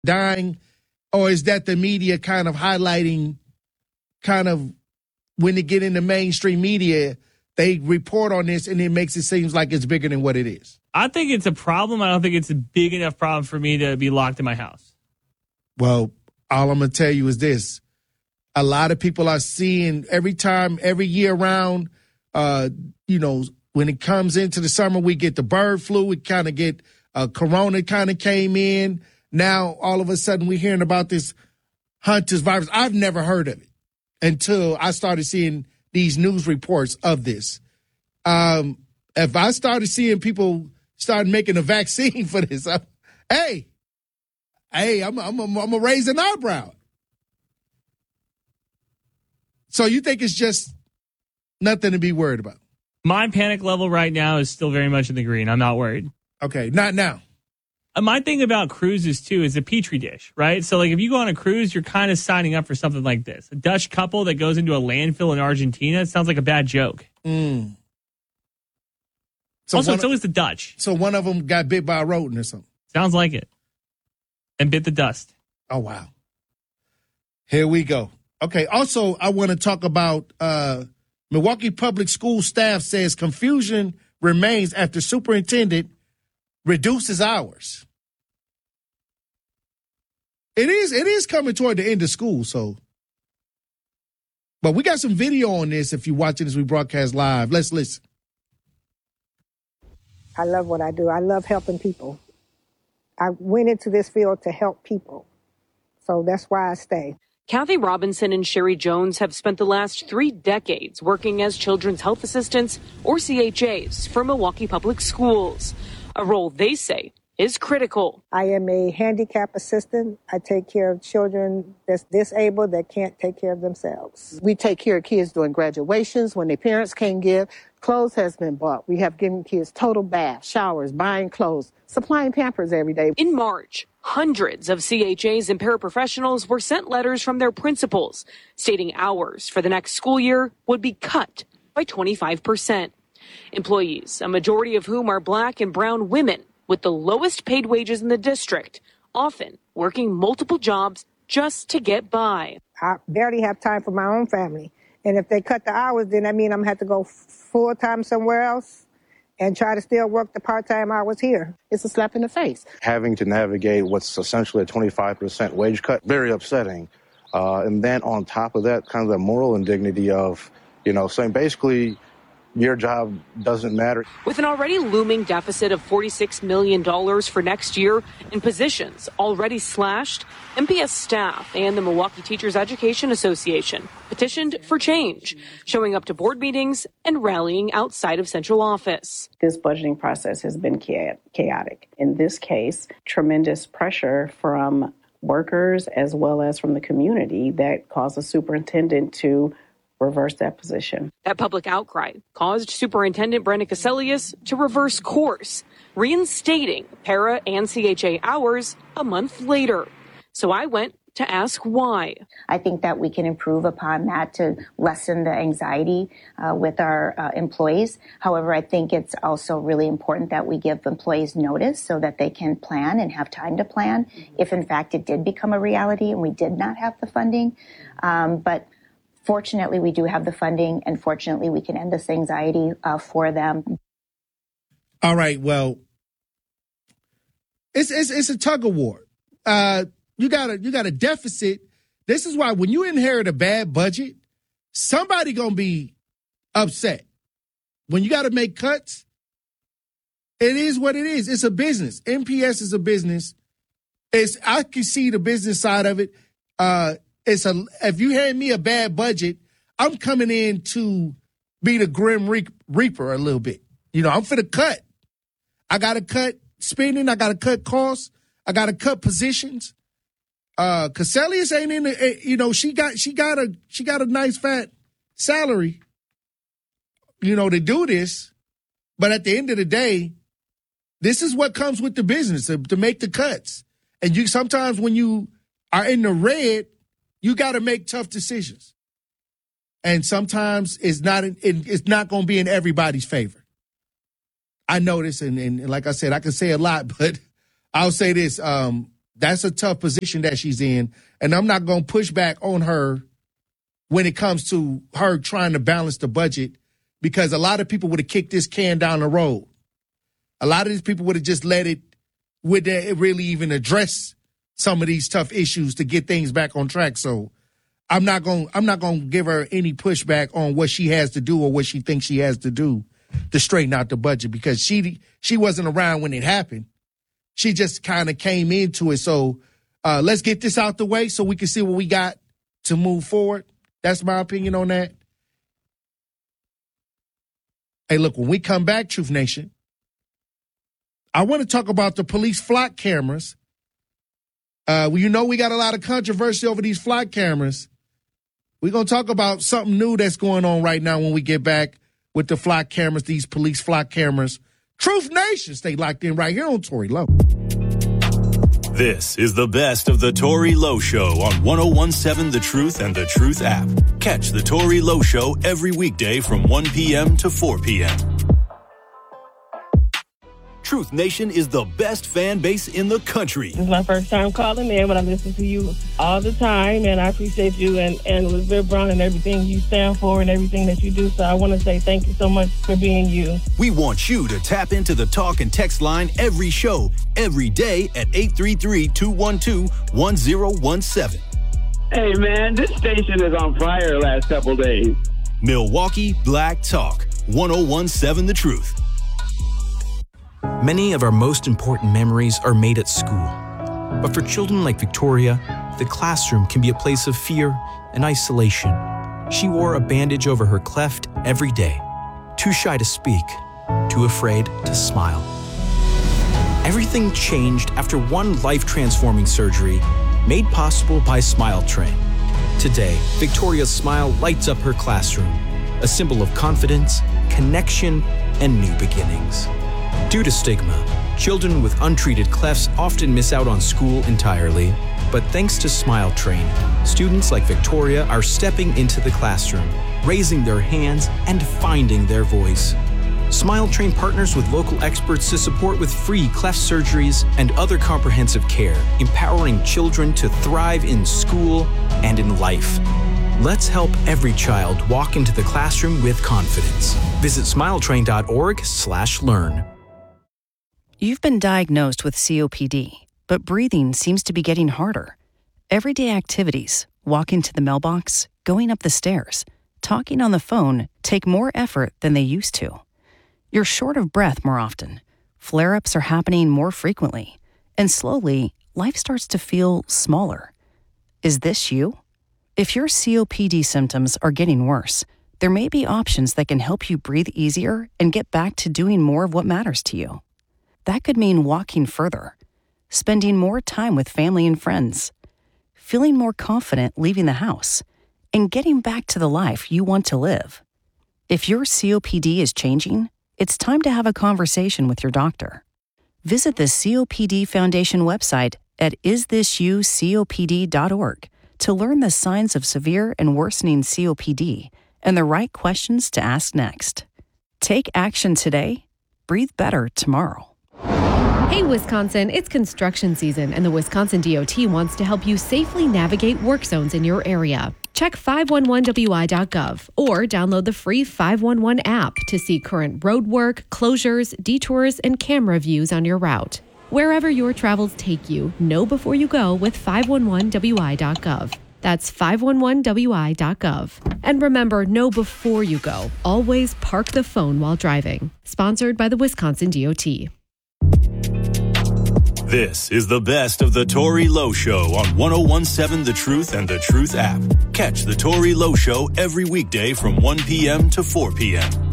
dying, or is that the media kind of highlighting, kind of when they get into mainstream media, they report on this and it makes it seem like it's bigger than what it is? I think it's a problem. I don't think it's a big enough problem for me to be locked in my house. Well, all I'm going to tell you is this. A lot of people are seeing every year round, when it comes into the summer, we get the bird flu. We kind of get corona kind of came in. Now, all of a sudden, we're hearing about this Hunter's virus. I've never heard of it until I started seeing these news reports of this. If I started seeing people start making a vaccine for this, I'm going to raise an eyebrow. So you think it's just nothing to be worried about? My panic level right now is still very much in the green. I'm not worried. Okay, not now. My thing about cruises, too, is a petri dish, right? So, like, if you go on a cruise, you're kind of signing up for something like this. A Dutch couple that goes into a landfill in Argentina, it sounds like a bad joke. So also, it's always the Dutch. So one of them got bit by a rodent or something? Sounds like it. And bit the dust. Oh, wow. Here we go. Okay, also, I want to talk about Milwaukee Public School staff says confusion remains after superintendent reduces hours. It is coming toward the end of school, so. But we got some video on this if you're watching as we broadcast live. Let's listen. I love what I do. I love helping people. I went into this field to help people, so that's why I stay. Kathy Robinson and Sherry Jones have spent the last 3 decades working as children's health assistants, or CHAs, for Milwaukee Public Schools, a role they say is critical. I am a handicap assistant. I take care of children that's disabled that can't take care of themselves. We take care of kids during graduations when their parents can't give. Clothes has been bought. We have given kids total baths, showers, buying clothes, supplying Pampers every day. In March, hundreds of CHAs and paraprofessionals were sent letters from their principals stating hours for the next school year would be cut by 25%. Employees, a majority of whom are Black and brown women with the lowest paid wages in the district, often working multiple jobs just to get by. I barely have time for my own family. And if they cut the hours, then that means I'm going to have to go full-time somewhere else and try to still work the part-time hours here. It's a slap in the face. Having to navigate what's essentially a 25% wage cut, very upsetting. And then on top of that, kind of the moral indignity of, saying basically your job doesn't matter. With an already looming deficit of $46 million for next year and positions already slashed, MPS staff and the Milwaukee Teachers Education Association petitioned for change, showing up to board meetings and rallying outside of central office. This budgeting process has been chaotic. In this case, tremendous pressure from workers as well as from the community that caused the superintendent to reverse that position. That public outcry caused Superintendent Brenda Cassellius to reverse course, reinstating para and CHA hours a month later. So I went to ask why. I think that we can improve upon that to lessen the anxiety with our employees. However, I think it's also really important that we give employees notice so that they can plan and have time to plan if, in fact, it did become a reality and we did not have the funding. But fortunately, we do have the funding, and fortunately, we can end this anxiety for them. All right, well, it's a tug of war. You got a deficit. This is why when you inherit a bad budget, somebody gonna be upset. When you got to make cuts, it is what it is. It's a business. MPS is a business. I can see the business side of it. If you hand me a bad budget, I'm coming in to be the Grim Reaper a little bit. I'm for the cut. I got to cut spending. I got to cut costs. I got to cut positions. Cassellius ain't in the, she got a nice fat salary, to do this. But at the end of the day, this is what comes with the business to make the cuts. And sometimes when you are in the red, you got to make tough decisions. And sometimes it's not going to be in everybody's favor. I know this, and like I said, I can say a lot, but I'll say this. That's a tough position that she's in. And I'm not going to push back on her when it comes to her trying to balance the budget, because a lot of people would have kicked this can down the road. A lot of these people would have just let it, would they really even address some of these tough issues to get things back on track. So I'm not going to give her any pushback on what she has to do or what she thinks she has to do to straighten out the budget, because she wasn't around when it happened. She just kind of came into it. So let's get this out the way so we can see what we got to move forward. That's my opinion on that. Hey, look, when we come back, Truth Nation, I want to talk about the police flock cameras. We got a lot of controversy over these flock cameras. We're going to talk about something new that's going on right now when we get back with the flock cameras, these police flock cameras. Truth Nation, stay locked in right here on Tory Lowe. This is the best of the Tory Lowe Show on 101.7 The Truth and The Truth app. Catch the Tory Lowe Show every weekday from 1 p.m. to 4 p.m. Truth Nation is the best fan base in the country. This is my first time calling in, but I listen to you all the time, and I appreciate you and Elizabeth Brown and everything you stand for and everything that you do. So I want to say thank you so much for being you. We want you to tap into the talk and text line every show, every day at 833-212-1017. Hey, man, this station is on fire the last couple days. Milwaukee Black Talk, 101.7 The Truth. Many of our most important memories are made at school. But for children like Victoria, the classroom can be a place of fear and isolation. She wore a bandage over her cleft every day, too shy to speak, too afraid to smile. Everything changed after one life-transforming surgery made possible by Smile Train. Today, Victoria's smile lights up her classroom, a symbol of confidence, connection, and new beginnings. Due to stigma, children with untreated clefts often miss out on school entirely. But thanks to Smile Train, students like Victoria are stepping into the classroom, raising their hands, and finding their voice. Smile Train partners with local experts to support with free cleft surgeries and other comprehensive care, empowering children to thrive in school and in life. Let's help every child walk into the classroom with confidence. Visit smiletrain.org/learn. You've been diagnosed with COPD, but breathing seems to be getting harder. Everyday activities, walking to the mailbox, going up the stairs, talking on the phone take more effort than they used to. You're short of breath more often. Flare-ups are happening more frequently. And slowly, life starts to feel smaller. Is this you? If your COPD symptoms are getting worse, there may be options that can help you breathe easier and get back to doing more of what matters to you. That could mean walking further, spending more time with family and friends, feeling more confident leaving the house, and getting back to the life you want to live. If your COPD is changing, it's time to have a conversation with your doctor. Visit the COPD Foundation website at isthisyoucopd.org to learn the signs of severe and worsening COPD and the right questions to ask next. Take action today. Breathe better tomorrow. Hey, Wisconsin, it's construction season, and the Wisconsin DOT wants to help you safely navigate work zones in your area. Check 511wi.gov or download the free 511 app to see current road work, closures, detours, and camera views on your route. Wherever your travels take you, know before you go with 511wi.gov. That's 511wi.gov. And remember, know before you go. Always park the phone while driving. Sponsored by the Wisconsin DOT. This is the best of the Tory Lowe Show on 101.7 The Truth and The Truth app. Catch the Tory Lowe Show every weekday from 1 p.m. to 4 p.m.